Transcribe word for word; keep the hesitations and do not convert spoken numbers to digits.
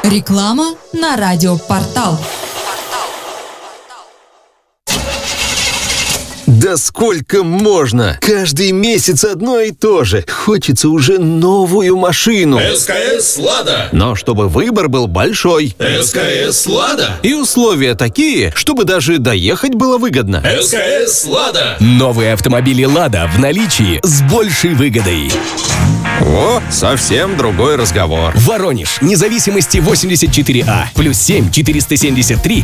Реклама на радиопортал. Да сколько можно? Каждый месяц одно и то же. Хочется уже новую машину. СКС «Лада». Но чтобы выбор был большой. СКС «Лада». И условия такие, чтобы даже доехать было выгодно. СКС «Лада». Новые автомобили «Лада» в наличии с большей выгодой. О, совсем другой разговор. Воронеж, независимости восемьдесят четыре А, плюс семь четыреста семьдесят три